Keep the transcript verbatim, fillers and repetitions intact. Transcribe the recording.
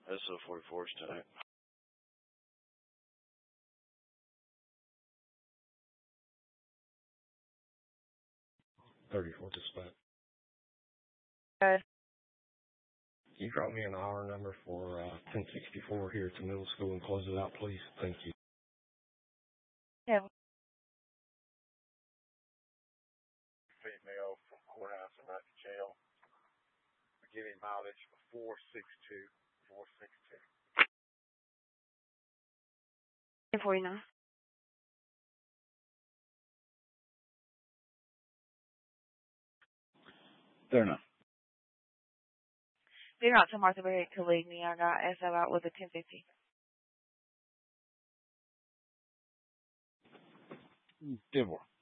S O forty-four tonight. thirty-four dispatch. Good. Can you drop me an hour number for uh, ten sixty-four here at the middle school and close it out, please? Thank you. Yeah. Female from courthouse and right to jail. Beginning mileage for four six two. four six two. ten forty-nine. Fair enough. Leaving out to Martha Berry to leave me. I got S O out with a ten fifty. Dearborn.